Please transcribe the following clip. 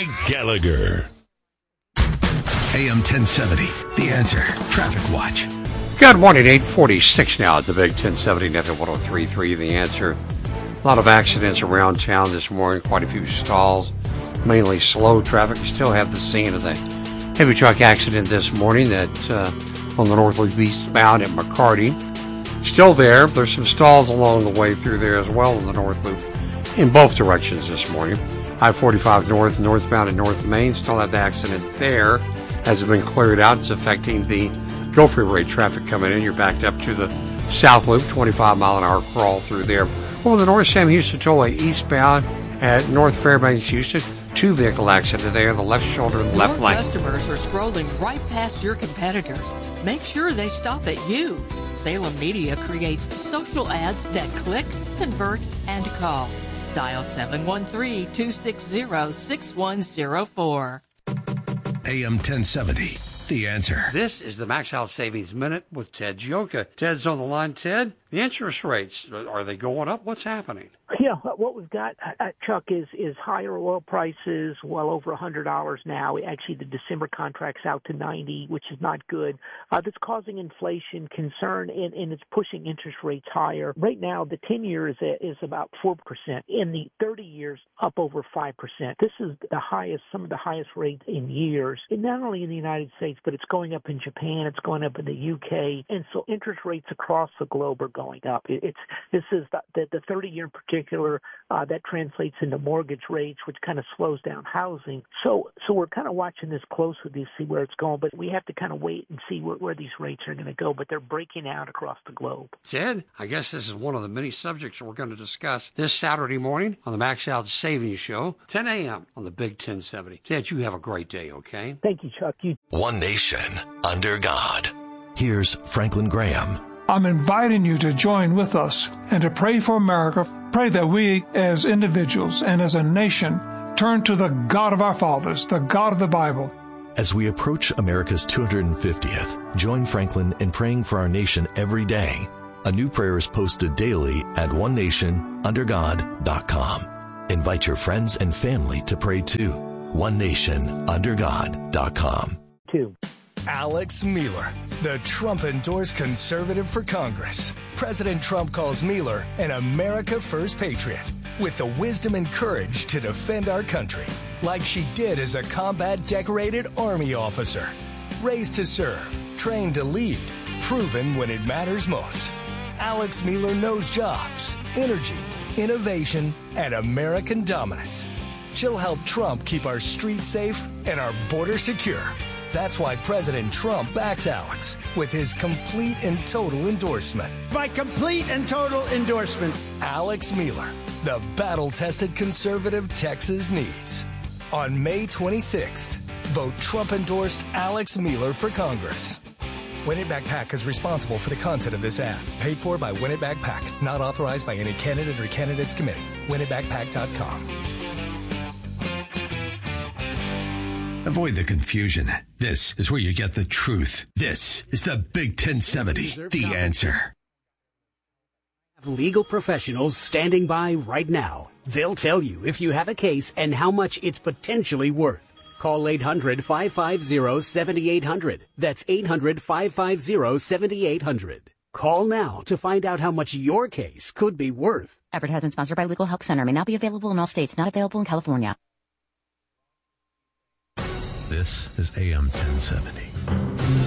Mike Gallagher. AM 1070, The Answer, Traffic Watch. Good morning, 8:46 now at the Big 1070 FM 103.3, The Answer. A lot of accidents around town this morning, quite a few stalls, mainly slow traffic. You still have the scene of the heavy truck accident this morning that on the North Loop eastbound at McCarty. Still there. There's some stalls along the way through there as well in the North Loop in both directions this morning. I-45 North, northbound at North Main, still have the accident there. Hasn't been cleared out. It's affecting the Go Freeway traffic coming in. You're backed up to the South Loop, 25-mile-an-hour crawl through there. Over the North Sam Houston Tollway eastbound at North Fairbanks, Houston, two-vehicle accident there. The left shoulder and left lane. Customers are scrolling right past your competitors. Make sure they stop at you. Salem Media creates social ads that click, convert, and call. Dial 713-260-6104. AM 1070, The Answer. This is the Max Out Savings Minute with Ted Gioka. Ted's on the line. Ted, the interest rates, are they going up? What's happening? Yeah, what we've got, Chuck, is higher oil prices, well over $100 now. Actually, the December contract's out to 90, which is not good. That's causing inflation concern, and it's pushing interest rates higher. Right now, the 10-year is about 4%, and the 30 years up over 5%. This is the highest, some of the highest rates in years, and not only in the United States, but it's going up in Japan, it's going up in the UK, and so interest rates across the globe are going up. This is the 30-year in particular. That translates into mortgage rates, which kind of slows down housing. So we're kind of watching this closely to see where it's going, but we have to kind of wait and see where these rates are going to go. But they're breaking out across the globe. Ted, I guess this is one of the many subjects we're going to discuss this Saturday morning on the Max Out Savings Show, 10 a.m. on the Big 1070. Ted, you have a great day, okay? Thank you, Chuck. One nation, under God. Here's Franklin Graham. I'm inviting you to join with us and to pray for America. Pray that we, as individuals and as a nation, turn to the God of our fathers, the God of the Bible. As we approach America's 250th, join Franklin in praying for our nation every day. A new prayer is posted daily at onenationundergod.com. Invite your friends and family to pray too. onenationundergod.com. Alex Mueller, the Trump-endorsed conservative for Congress. President Trump calls Mueller an America First patriot with the wisdom and courage to defend our country, like she did as a combat-decorated Army officer. Raised to serve, trained to lead, proven when it matters most. Alex Mueller knows jobs, energy, innovation, and American dominance. She'll help Trump keep our streets safe and our border secure. That's why President Trump backs Alex with his complete and total endorsement. My complete and total endorsement. Alex Mueller, the battle-tested conservative Texas needs. On May 26th, vote Trump-endorsed Alex Mueller for Congress. Win It Back PAC is responsible for the content of this ad. Paid for by Win It Back PAC. Not authorized by any candidate or candidates committee. WinItBackPAC.com. Avoid the confusion. This is where you get the truth. This is the Big 1070, The Answer. Legal professionals standing by right now. They'll tell you if you have a case and how much it's potentially worth. Call 800-550-7800. That's 800-550-7800. Call now to find out how much your case could be worth. Advertisement sponsored by Legal Help Center. May not be available in all states. Not available in California. This is AM 1070.